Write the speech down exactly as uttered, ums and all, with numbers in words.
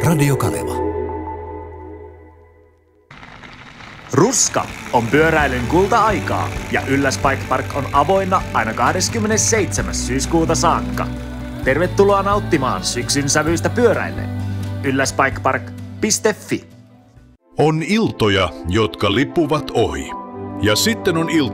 Radio Kaleva. Ruska on pyöräilyn kulta-aikaa ja Ylläs Bike Park on avoinna aina kahdeskymmenesseitsemäs syyskuuta saakka. Tervetuloa nauttimaan syksyn sävyistä pyöräilleen. ylläs bike park piste fi. On iltoja, jotka lippuvat ohi. Ja sitten on iltoja,